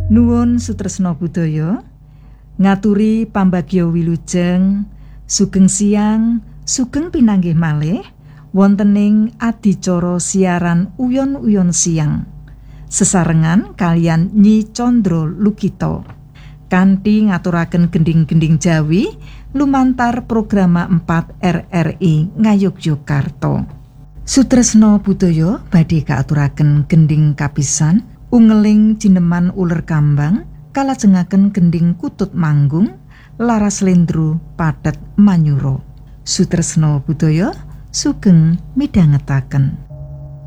Nuwun sutresna budaya, ngaturi pambagya wilujeng, sugeng siang, sugeng pinanggih malih wontening adicara siaran uyon-uyon siang. Sesarengan kalian Nyi Condro Lukito. Kanthi ngaturaken gending-gending Jawi lumantar programa 4 RRI Ngayogyakarta. Sutresna budaya badhe kaaturaken gending kapisan ungeling jineman uler kambang kalajengaken gending kutut manggung laras lendru padet manyuro. Sutresna budaya sugeng midhangetaken.